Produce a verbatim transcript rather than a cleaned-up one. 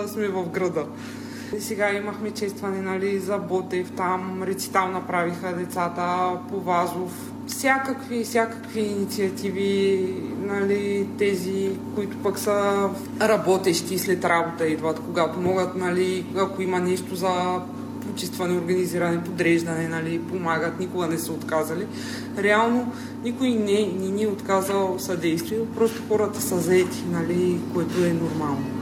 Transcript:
сме в града. И сега имахме честване, нали, за Ботев, там рецитал направиха децата по Вазов. Всякакви, всякакви инициативи, нали, тези, които пък са работещи след работа идват, когато могат, нали, ако има нещо за почистване, организиране, подреждане, нали, помагат, никога не са отказали. Реално никой не, не ни е отказал съдействие, просто хората са заети, нали, което е нормално.